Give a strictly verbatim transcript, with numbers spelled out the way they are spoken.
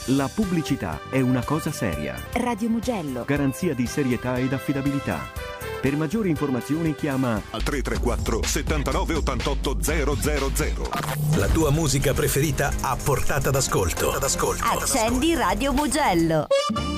La pubblicità è una cosa seria. Radio Mugello. Garanzia di serietà ed affidabilità. Per maggiori informazioni chiama al tre tre quattro settantanove ottantotto zero zero zero. La tua musica preferita a portata d'ascolto. Accendi Radio Mugello.